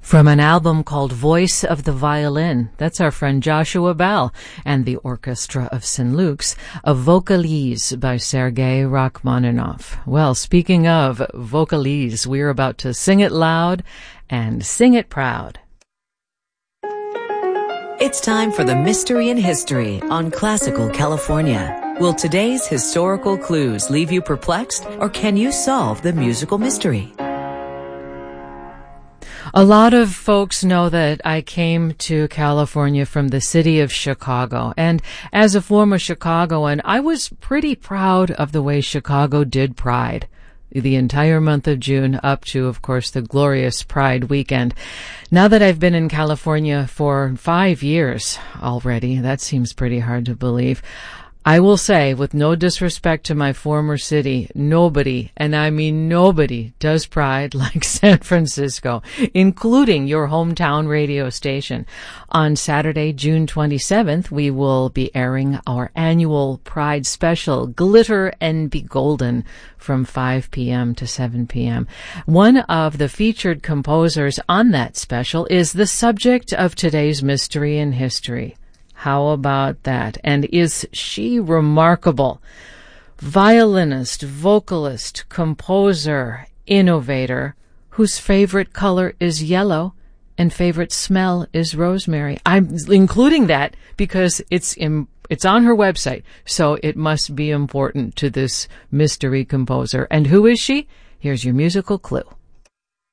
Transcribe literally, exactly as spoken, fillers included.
From an album called Voice of the Violin, that's our friend Joshua Bell and the Orchestra of Saint Luke's, a Vocalise by Sergei Rachmaninoff. Well, speaking of Vocalise, we're about to sing it loud and sing it proud. It's time for the Mystery in History on Classical California. Will today's historical clues leave you perplexed, or can you solve the musical mystery? A lot of folks know that I came to California from the city of Chicago, and as a former Chicagoan, I was pretty proud of the way Chicago did Pride the entire month of June up to, of course, the glorious Pride weekend. Now that I've been in California for five years already, that seems pretty hard to believe, I will say, with no disrespect to my former city, nobody, and I mean nobody, does Pride like San Francisco, including your hometown radio station. On Saturday, June twenty-seventh, we will be airing our annual Pride special, Glitter and Be Golden, from five p.m. to seven p.m. One of the featured composers on that special is the subject of today's Mystery in History. How about that? And is she remarkable? Violinist, vocalist, composer, innovator, whose favorite color is yellow and favorite smell is rosemary. I'm including that because it's in, it's on her website, so it must be important to this mystery composer. And who is she? Here's your musical clue.